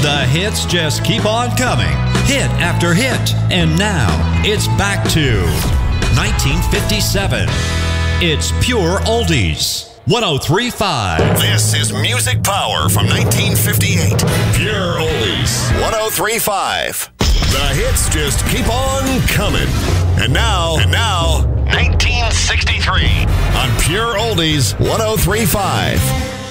The hits just keep on coming, hit after hit. And now, it's back to 1957. It's Pure Oldies. 103.5. This is Music Power from 1958. Pure Oldies. 103.5. The hits just keep on coming. And now, 1963 on Pure Oldies 103.5.